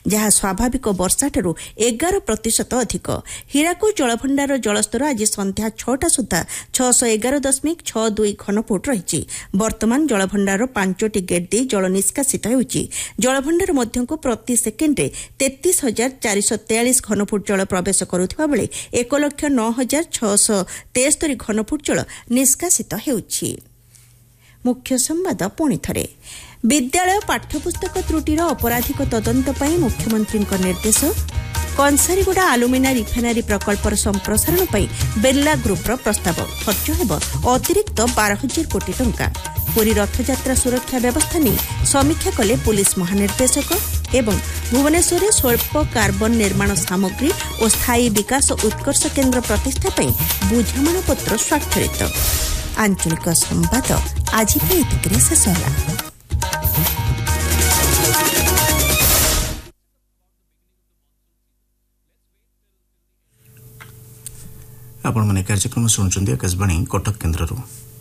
ଯାହା ସ୍ୱାଭାବିକ ବର୍ଷାଠାରୁ 11% ଅଧିକ। ହୀରାକୁଦ ଜଳଭଣ୍ଡାର ଜଳସ୍ତର ଆଜି ସନ୍ଧ୍ୟା 6ଟା ସୁଦ୍ଧା 611.62 ଘନଫୁଟ ରହିଛି। ବର୍ତ୍ତମାନ ଜଳଭଣ୍ଡାର 5ଟି ଗେଟ୍ ଦେଇ ଜଳ ନିଷ୍କାସିତ ହେଉଛି। ଜଳଭଣ୍ଡାର ମଧ୍ୟକୁ ପ୍ରତି ସେକେଣ୍ଡରେ 33,443 ଘନଫୁଟ ଜଳ ପ୍ରବେଶ କରୁଥିବା ବେଳେ 1,09,673 ଘନଫୁଟ ଜଳ ନିଷ୍କାସିତ ହେଉଛି। ମୁଖ୍ୟ ସମ୍ବାଦ ପୁଣି ଥରେ। ବିଦ୍ୟାଳୟ ପାଠ୍ୟପୁସ୍ତକ ତ୍ରୁଟିର ଅପରାଧିକ ତଦନ୍ତ ପାଇଁ ମୁଖ୍ୟମନ୍ତ୍ରୀଙ୍କ ନିର୍ଦ୍ଦେଶ। କଂସାରୀଗୁଡ଼ା ଆଲୁମିନା ରିଫାଇନାରୀ ପ୍ରକଳ୍ପର ସମ୍ପ୍ରସାରଣ ପାଇଁ ବିର୍ଲା ଗ୍ରୁପ୍ର ପ୍ରସ୍ତାବ। ଖର୍ଚ୍ଚ ହେବ ଅତିରିକ୍ତ 12,000 କୋଟି ଟଙ୍କା। ପୁରୀ ରଥଯାତ୍ରା ସୁରକ୍ଷା ବ୍ୟବସ୍ଥା ନେଇ ସମୀକ୍ଷା କଲେ ପୁଲିସ ମହାନିର୍ଦ୍ଦେଶକ। ଏବଂ ଭୁବନେଶ୍ୱରରେ ସ୍ୱଳ୍ପ କାର୍ବନ ନିର୍ମାଣ ସାମଗ୍ରୀ ଓ ସ୍ଥାୟୀ ବିକାଶ ଉତ୍କର୍ଷ କେନ୍ଦ୍ର ପ୍ରତିଷ୍ଠା ପାଇଁ ବୁଝାମଣାପତ୍ର ସ୍ୱାକ୍ଷରିତ। ଆଞ୍ଚଳିକ ସମ୍ବାଦ ଆଜି ପାଇଁ ଏତିକିରେ ଶେଷ ହେଲା। ଆପଣମାନେ କାର୍ଯ୍ୟକ୍ରମ ଶୁଣୁଛନ୍ତି ଆକାଶବାଣୀ କଟକ କେନ୍ଦ୍ରରୁ।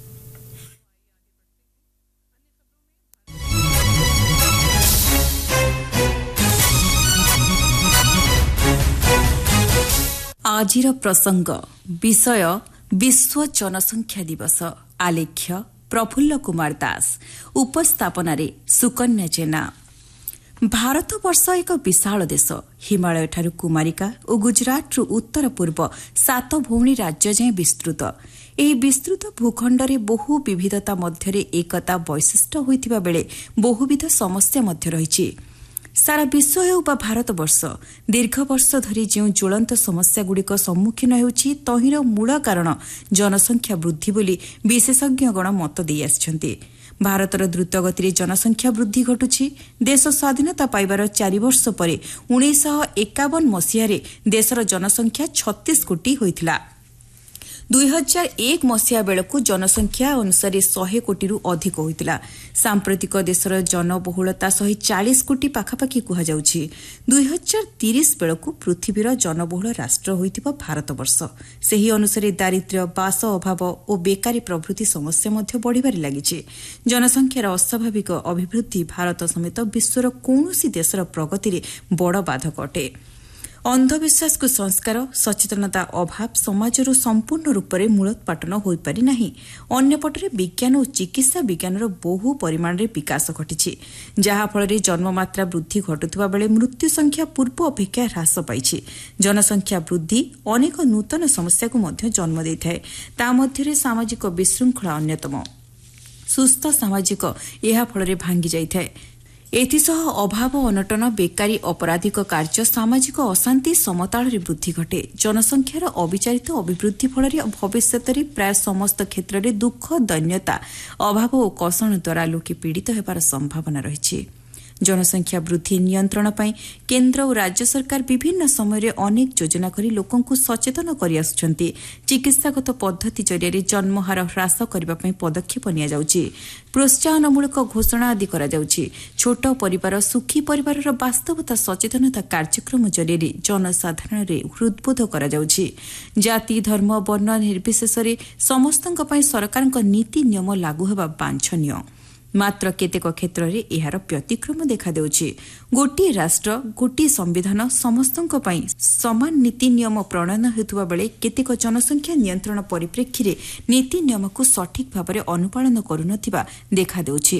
ଆଜିର ପ୍ରସଙ୍ଗ ବିଷୟ ବିଶ୍ୱ ଜନସଂଖ୍ୟା ଦିବସ। ଆଲେଖ୍ୟ ପ୍ରଫୁଲ୍ଲ କୁମାର ଦାସ, ଉପସ୍ଥାପନାରେ ସୁକନ୍ୟା ଜେନା। ଭାରତବର୍ଷ ଏକ ବିଶାଳ ଦେଶ। ହିମାଳୟଠାରୁ କୁମାରିକା ଓ ଗୁଜରାଟରୁ ଉତ୍ତର ପୂର୍ବ 7 ଭଉଣୀ ରାଜ୍ୟ ଯାଏଁ ବିସ୍ତୃତ। ଏହି ବିସ୍ତୃତ ଭୂଖଣ୍ଡରେ ବହୁ ବିବିଧତା ମଧ୍ୟରେ ଏକତା ବୈଶିଷ୍ଟ୍ୟ ହୋଇଥିବା ବେଳେ ବହୁବିଧ ସମସ୍ୟା ମଧ୍ୟ ରହିଛି। ସାରା ବିଶ୍ୱ ହେଉ ବା ଭାରତବର୍ଷ ଦୀର୍ଘ ବର୍ଷ ଧରି ଯେଉଁ ଜ୍ୱଳନ୍ତ ସମସ୍ୟାଗୁଡ଼ିକ ସମ୍ମୁଖୀନ ହେଉଛି ତହିଁର ମୂଳ କାରଣ ଜନସଂଖ୍ୟା ବୃଦ୍ଧି ବୋଲି ବିଶେଷଜ୍ଞଗଣ ମତ ଦେଇ ଆସିଛନ୍ତି। ଭାରତର ଦ୍ରୁତଗତିରେ ଜନସଂଖ୍ୟା ବୃଦ୍ଧି ଘଟୁଛି। ଦେଶ ସ୍ୱାଧୀନତା ପାଇବାର 4 ବର୍ଷ ପରେ 1951 ମସିହାରେ ଦେଶର ଜନସଂଖ୍ୟା 36 କୋଟି ହୋଇଥିଲା। 2001 ମସିହା ବେଳକୁ ଜନସଂଖ୍ୟା ଅନୁସାରେ 100 କୋଟିରୁ ଅଧିକ ହୋଇଥିଲା। ସାମ୍ପ୍ରତିକ ଦେଶର ଜନବହୁଳତା 140 କୋଟି ପାଖାପାଖି କୁହାଯାଉଛି। 2030 ବେଳକୁ ପୃଥିବୀର ଜନବହୁଳ ରାଷ୍ଟ୍ର ହୋଇଥିବା ଭାରତବର୍ଷ। ସେହି ଅନୁସାରେ ଦାରିଦ୍ର୍ୟ, ବାସ ଅଭାବ ଓ ବେକାରୀ ପ୍ରଭୃତି ସମସ୍ୟା ମଧ୍ୟ ବଢ଼ିବାରେ ଲାଗିଛି। ଜନସଂଖ୍ୟାର ଅସ୍ୱାଭାବିକ ଅଭିବୃଦ୍ଧି ଭାରତ ସମେତ ବିଶ୍ୱର କୌଣସି ଦେଶର ପ୍ରଗତିରେ ବଡ଼ ବାଧକ ଅଟେ। ଅନ୍ଧବିଶ୍ୱାସକୁ ସଂସ୍କାର, ସଚେତନତା ଅଭାବ ସମାଜରୁ ସମ୍ପୂର୍ଣ୍ଣ ରୂପରେ ମୂଳୋତ୍ପାଟନ ହୋଇପାରି ନାହିଁ। ଅନ୍ୟପଟରେ ବିଜ୍ଞାନ ଓ ଚିକିତ୍ସା ବିଜ୍ଞାନର ବହୁ ପରିମାଣରେ ବିକାଶ ଘଟିଛି, ଯାହାଫଳରେ ଜନ୍ମମାତ୍ରା ବୃଦ୍ଧି ଘଟୁଥିବା ବେଳେ ମୃତ୍ୟୁ ସଂଖ୍ୟା ପୂର୍ବ ଅପେକ୍ଷା ହ୍ରାସ ପାଇଛି। ଜନସଂଖ୍ୟା ବୃଦ୍ଧି ଅନେକ ନୂତନ ସମସ୍ୟାକୁ ମଧ୍ୟ ଜନ୍ମ ଦେଇଥାଏ। ତା ମଧ୍ୟରେ ସାମାଜିକ ବିଶୃଙ୍ଖଳା ଅନ୍ୟତମ। ସୁସ୍ଥ ସାମାଜିକ ଏହା ଫଳରେ ଭାଙ୍ଗି ଯାଇଥାଏ। ଏଥିସହ ଅଭାବ, ଅନଟନ, ବେକାରୀ, ଅପରାଧିକ କାର୍ଯ୍ୟ, ସାମାଜିକ ଅଶାନ୍ତି ସମତାଳରେ ବୃଦ୍ଧି ଘଟେ। ଜନସଂଖ୍ୟାର ଅବିଚାରିତ ଅଭିବୃଦ୍ଧି ଫଳରେ ଭବିଷ୍ୟତରେ ପ୍ରାୟ ସମସ୍ତ କ୍ଷେତ୍ରରେ ଦୁଃଖ, ଦୈନ୍ୟତା, ଅଭାବ ଓ କଷଣ ଦ୍ୱାରା ଲୋକେ ପୀଡ଼ିତ ହେବାର ସମ୍ଭାବନା ରହିଛି। ଜନସଂଖ୍ୟା ବୃଦ୍ଧି ନିୟନ୍ତ୍ରଣ ପାଇଁ କେନ୍ଦ୍ର ଓ ରାଜ୍ୟ ସରକାର ବିଭିନ୍ନ ସମୟରେ ଅନେକ ଯୋଜନା କରି ଲୋକଙ୍କୁ ସଚେତନ କରିଆସୁଛନ୍ତି। ଚିକିତ୍ସାଗତ ପଦ୍ଧତି ଜରିଆରେ ଜନ୍ମହାର ହ୍ରାସ କରିବା ପାଇଁ ପଦକ୍ଷେପ ନିଆଯାଉଛି। ପ୍ରୋତ୍ସାହନମୂଳକ ଘୋଷଣା ଆଦି କରାଯାଉଛି। ଛୋଟ ପରିବାର, ସୁଖୀ ପରିବାରର ବାସ୍ତବତା ସଚେତନତା କାର୍ଯ୍ୟକ୍ରମ ଜରିଆରେ ଜନସାଧାରଣରେ ହୃଦ୍ବୋଧ କରାଯାଉଛି। ଜାତି, ଧର୍ମ, ବର୍ଣ୍ଣ ନିର୍ବିଶେଷରେ ସମସ୍ତଙ୍କ ପାଇଁ ସରକାରଙ୍କ ନୀତି ନିୟମ ଲାଗୁ ହେବା ବାଞ୍ଛନୀୟ। ମାତ୍ର କେତେକ କ୍ଷେତ୍ରରେ ଏହାର ବ୍ୟତିକ୍ରମ ଦେଖାଦେଉଛି। ଗୋଟିଏ ରାଷ୍ଟ୍ର, ଗୋଟିଏ ସମ୍ବିଧାନ ସମସ୍ତଙ୍କ ପାଇଁ ସମାନ ନୀତି ନିୟମ ପ୍ରଣୟନ ହେଉଥିବା ବେଳେ କେତେକ ଜନସଂଖ୍ୟା ନିୟନ୍ତ୍ରଣ ପରିପ୍ରେକ୍ଷୀରେ ନୀତି ନିୟମକୁ ସଠିକ୍ ଭାବରେ ଅନୁପାଳନ କରୁନଥିବା ଦେଖାଦେଉଛି।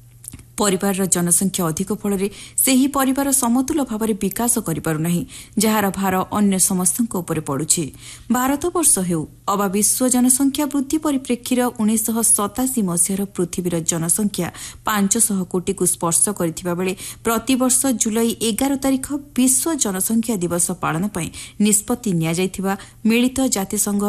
ପରିବାରର ଜନସଂଖ୍ୟା ଅଧିକ ଫଳରେ ସେହି ପରିବାର ସମତୁଲ ଭାବରେ ବିକାଶ କରିପାରୁନାହିଁ, ଯାହାର ଭାର ଅନ୍ୟ ସମସ୍ତଙ୍କ ଉପରେ ପଡୁଛି। ଭାରତବର୍ଷ ହେଉ ଅବା ବିଶ୍ୱ ଜନସଂଖ୍ୟା ବୃଦ୍ଧି ପରିପ୍ରେକ୍ଷୀର 1987 ମସିହାର ପୃଥିବୀର ଜନସଂଖ୍ୟା 500 କୋଟିକୁ ସ୍ପର୍ଶ କରିଥିବା ବେଳେ ପ୍ରତିବର୍ଷ ଜୁଲାଇ 11 ତାରିଖ ବିଶ୍ୱ ଜନସଂଖ୍ୟା ଦିବସ ପାଳନ ପାଇଁ ନିଷ୍ପତ୍ତି ନିଆଯାଇଥିବା ମିଳିତ ଜାତିସଂଘ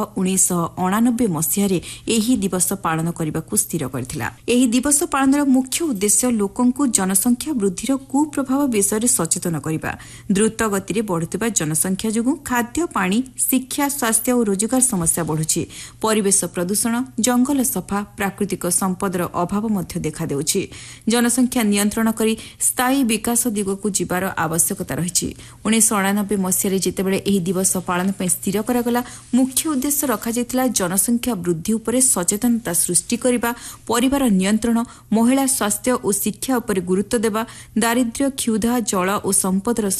1989 ମସିହାରେ ଏହି ଦିବସ ପାଳନ କରିବାକୁ ସ୍ଥିର କରିଥିଲା। ଏହି ଦିବସ ପାଳନର ମୁଖ୍ୟ ଉଦ୍ଦେଶ୍ୟ ଲୋକଙ୍କୁ ଜନସଂଖ୍ୟା ବୃଦ୍ଧିର କୁପ୍ରଭାବ ବିଷୟରେ ସଚେତନ କରିବା। ଦ୍ରୁତ ଗତିରେ ବଢୁଥିବା ଜନସଂଖ୍ୟା ଯୋଗୁଁ ଖାଦ୍ୟ, ପାଣି, ଶିକ୍ଷା, ସ୍ୱାସ୍ଥ୍ୟ ଓ ରୋଜଗାର ସମସ୍ୟା ବଢୁଛି। ପରିବେଶ ପ୍ରଦୂଷଣ, ଜଙ୍ଗଲ ସଫା, ପ୍ରାକୃତିକ ସମ୍ପଦର ଅଭାବ ମଧ୍ୟ ଦେଖାଦେଉଛି। ଜନସଂଖ୍ୟା ନିୟନ୍ତ୍ରଣ କରି ସ୍ଥାୟୀ ବିକାଶ ଦିଗକୁ ଯିବାର ଆବଶ୍ୟକତା ରହିଛି। 1989 ମସିହାରେ ଯେତେବେଳେ ଏହି ଦିବସ ପାଳନ ପାଇଁ ସ୍ଥିର କରାଗଲା, ମୁଖ୍ୟ ଉଦ୍ଦେଶ୍ୟ ରଖାଯାଇଥିଲା ଜନସଂଖ୍ୟା ବୃଦ୍ଧି ଉପରେ ସଚେତନତା ସୃଷ୍ଟି କରିବା, ପରିବାର ନିୟନ୍ତ୍ରଣ, ମହିଳା ସ୍ୱାସ୍ଥ୍ୟ ଓ ଶିକ୍ଷା ଉପରେ ଗୁରୁତ୍ୱ ଦେବା, ଦାରିଦ୍ର୍ୟ, କ୍ଷୁଧା, ଜଳ ଓ ସମ୍ପଦର